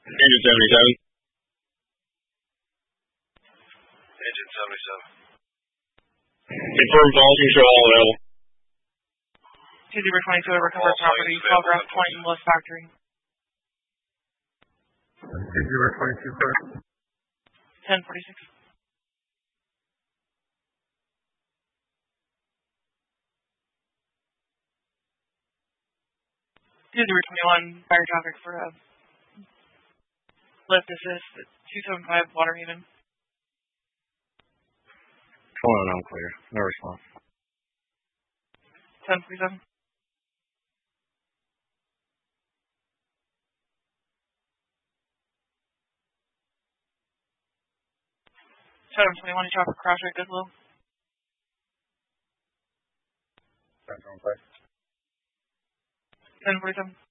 Engine 77. Engine 77. Confirm fall control all available. 2022 recovered property, Telegraph Point and Lewis Factory. 2022 first. 1046. 2021 fire traffic for lift assist at 275 Waterhaven. Calling on unclear. No response. 1047. 721 traffic crash at Goodwill. 10 on place. 1047.